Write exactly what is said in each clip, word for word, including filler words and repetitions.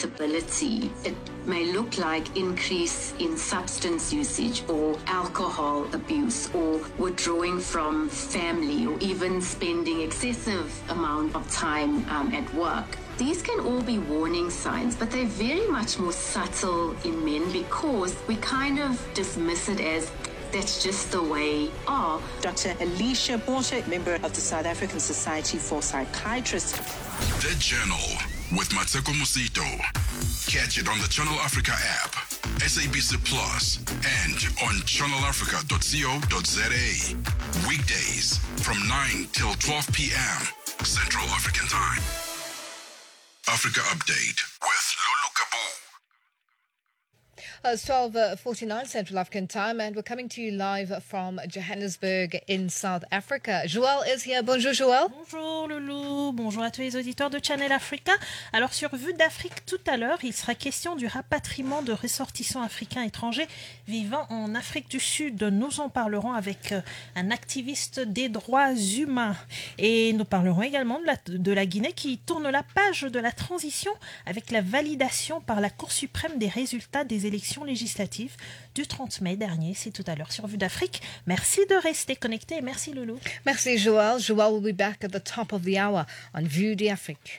disability. It may look like increase in substance usage or alcohol abuse or withdrawing from family or even spending excessive amount of time um, at work. These can all be warning signs, but they're very much more subtle in men because we kind of dismiss it as that's just the way are. Doctor Alicia Borte, member of the South African Society for Psychiatrists. The Journal with Mateko Musito. Catch it on the Channel Africa app, S A B C Plus, and on channel africa dot co dot za. Weekdays from nine till twelve p.m. Central African Time. Africa Update with Lulu Kabu. Uh, it's twelve forty-nine Central African Time, and we're coming to you live from Johannesburg in South Africa. Joël is here. Bonjour, Joël. Bonjour, Loulou. Bonjour à tous les auditeurs de Channel Africa. Alors, sur Vue d'Afrique, tout à l'heure, il sera question du rapatriement de ressortissants africains étrangers vivant en Afrique du Sud. Nous en parlerons avec un activiste des droits humains. Et nous parlerons également de la, de la Guinée qui tourne la page de la transition avec la validation par la Cour suprême des résultats des élections législatives du trente mai dernier. C'est tout à l'heure sur Vue d'Afrique. Merci de rester connecté. Merci Loulou. Merci Joël. Joël will be back at the top of the hour on Vue d'Afrique.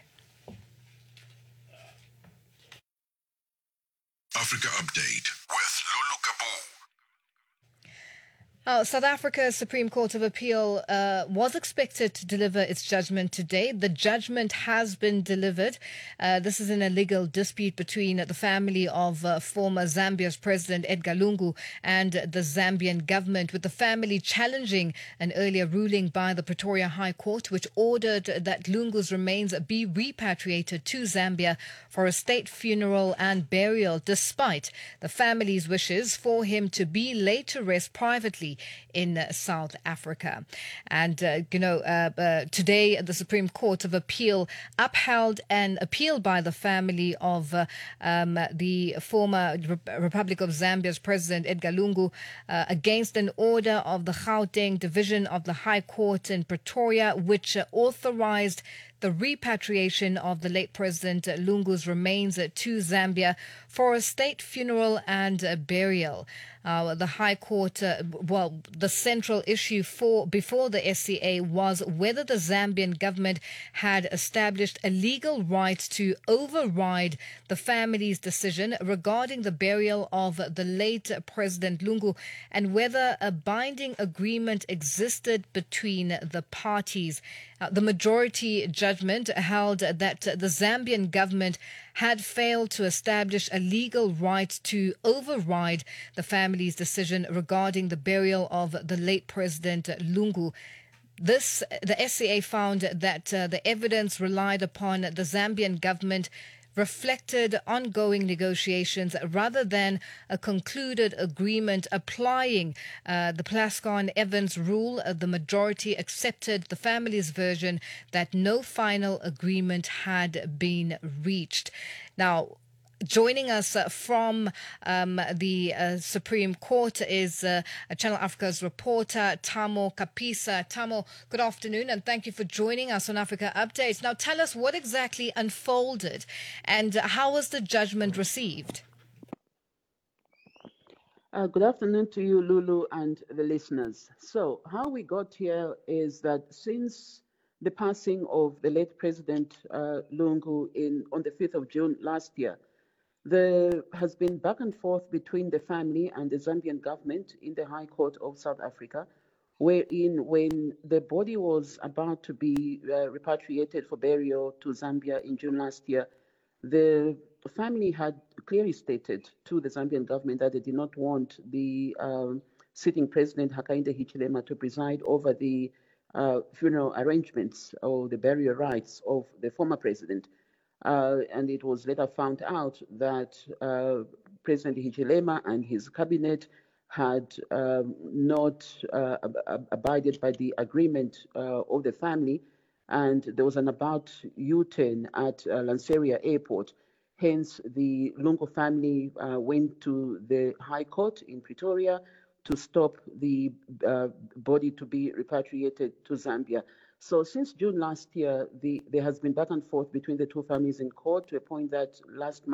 Africa Update with Lulu Kabu. Uh, South Africa's Supreme Court of Appeal uh, was expected to deliver its judgment today. The judgment has been delivered. Uh, this is in a legal dispute between the family of uh, former Zambia's President Edgar Lungu and the Zambian government, with the family challenging an earlier ruling by the Pretoria High Court, which ordered that Lungu's remains be repatriated to Zambia for a state funeral and burial, despite the family's wishes for him to be laid to rest privately in uh, South Africa. And, uh, you know, uh, uh, today the Supreme Court of Appeal upheld an appeal by the family of uh, um, the former Re- Republic of Zambia's President Edgar Lungu uh, against an order of the Gauteng Division of the High Court in Pretoria, which uh, authorized the repatriation of the late President Lungu's remains to Zambia for a state funeral and uh, burial. Uh, the High Court, uh, well, the central issue for before the S C A was whether the Zambian government had established a legal right to override the family's decision regarding the burial of the late President Lungu, and whether a binding agreement existed between the parties. Uh, the majority judgment held that the Zambian government had failed to establish a legal right to override the family's decision regarding the burial of the late President Lungu. This, the S C A found that uh, the evidence relied upon the Zambian government reflected ongoing negotiations rather than a concluded agreement applying uh, the Plascon-Evans rule. Uh, the majority accepted the family's version that no final agreement had been reached. Now, joining us uh, from um, the uh, Supreme Court is uh, Channel Africa's reporter, Thamo Kapisa. Thamo, good afternoon, and thank you for joining us on Africa Updates. Now, tell us what exactly unfolded and how was the judgment received? Uh, good afternoon to you, Lulu, and the listeners. So, how we got here is that since the passing of the late President uh, Lungu in on the fifth of June last year, there has been back and forth between the family and the Zambian government in the High Court of South Africa, wherein when the body was about to be uh, repatriated for burial to Zambia in June last year, the family had clearly stated to the Zambian government that they did not want the um, sitting president, Hakainde Hichilema, to preside over the uh, funeral arrangements or the burial rites of the former president. Uh, and it was later found out that uh, President Hichilema and his cabinet had um, not uh, ab- abided by the agreement uh, of the family, and there was an about U-turn at uh, Lanseria Airport. Hence, the Lungu family uh, went to the High Court in Pretoria to stop the uh, body to be repatriated to Zambia. So since June last year, the, there has been back and forth between the two families in court to a point that last month,